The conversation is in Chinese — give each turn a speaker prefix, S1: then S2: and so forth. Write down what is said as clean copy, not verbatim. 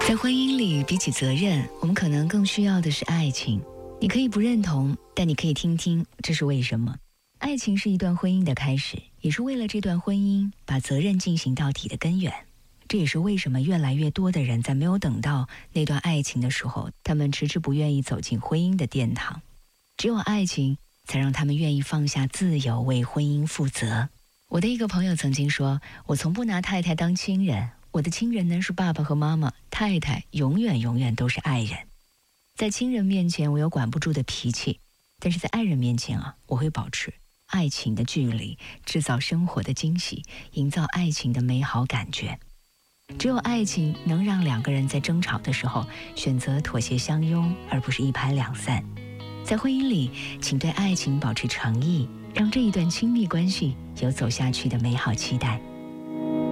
S1: 在婚姻里，比起责任，我们可能更需要的是爱情。你可以不认同，但你可以听听这是为什么。爱情是一段婚姻的开始，也是为了这段婚姻把责任进行到底的根源。这也是为什么越来越多的人在没有等到那段爱情的时候，他们迟迟不愿意走进婚姻的殿堂。只有爱情才让他们愿意放下自由，为婚姻负责。我的一个朋友曾经说，我从不拿太太当亲人，我的亲人呢是爸爸和妈妈，太太永远都是爱人。在亲人面前我有管不住的脾气，但是在爱人面前我会保持爱情的距离，制造生活的惊喜，营造爱情的美好感觉。只有爱情能让两个人在争吵的时候选择妥协相拥，而不是一拍两散。在婚姻里，请对爱情保持诚意，让这一段亲密关系有走下去的美好期待。